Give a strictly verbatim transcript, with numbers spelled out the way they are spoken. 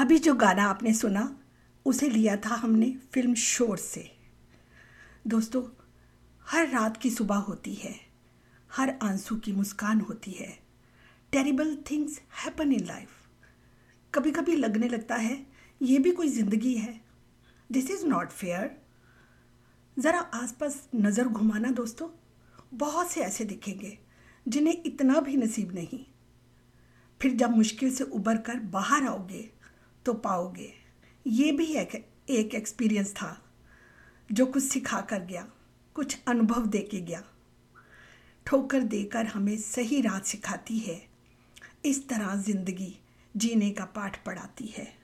अभी जो गाना आपने सुना उसे लिया था हमने फिल्म शोर से। दोस्तों, हर रात की सुबह होती है, हर आंसू की मुस्कान होती है। Terrible things happen in life. कभी कभी लगने लगता है ये भी कोई ज़िंदगी है। This is not fair. ज़रा आसपास नज़र घुमाना दोस्तों, बहुत से ऐसे दिखेंगे जिन्हें इतना भी नसीब नहीं। फिर जब मुश्किल से उबर कर बाहर आओगे तो पाओगे ये भी एक एक एक्सपीरियंस था जो कुछ सिखा कर गया, कुछ अनुभव दे के गया। ठोकर देकर हमें सही राह सिखाती है, इस तरह ज़िंदगी जीने का पाठ पढ़ाती है।